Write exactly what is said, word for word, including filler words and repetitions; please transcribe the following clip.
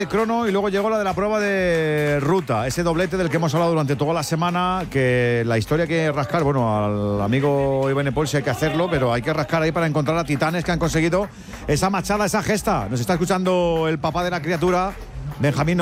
crono y luego llegó la de la prueba de ruta, ese doblete del que hemos hablado durante toda la semana, que la historia hay que rascar, bueno, al amigo Iván Paul sí hay que hacerlo, pero hay que rascar ahí para encontrar a titanes que han conseguido esa machada, esa gesta. Nos está escuchando el papá de la criatura, Benjamín